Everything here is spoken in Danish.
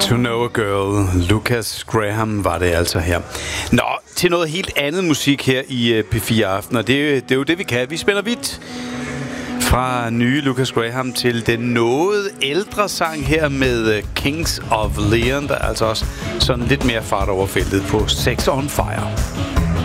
To Know a Girl, Lucas Graham var det altså her. Nå, til noget helt andet musik her i P4 Aften, og det er jo det, vi kan. Vi spænder vidt fra nye Lucas Graham til den noget ældre sang her med Kings of Leon, der altså også sådan lidt mere fart over feltet på Sex on Fire.